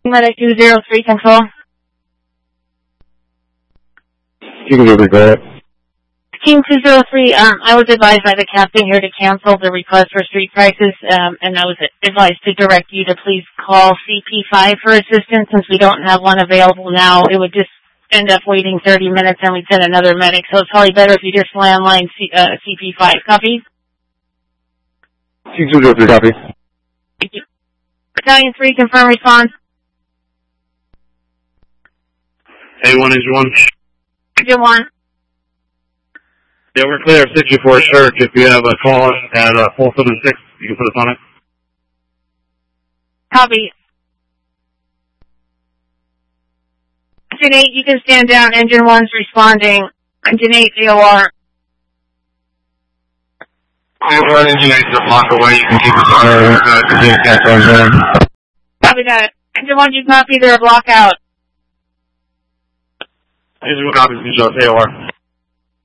Medic 203 control. You can go ahead. Team 203, I was advised by the captain here to cancel the request for street prices, and I was advised to direct you to please call CP5 for assistance since we don't have one available now. It would just end up waiting 30 minutes and we'd send another medic, so it's probably better if you just landline CP5. Copy? Team 203, copy. Thank you. Battalion 3, confirm response. A1 is 1. Engine 1. Yeah, we're clear of 64 Church. If you have a call at 476, you can put us on it. Copy. Engine 8, you can stand down. Engine 1's responding. Engine 8, AOR. We're Engine 8 is a block away. You can keep us on our continuous cancel. Copy that. Engine 1, you cannot be there. Block out. Engine 1 copies, AOR.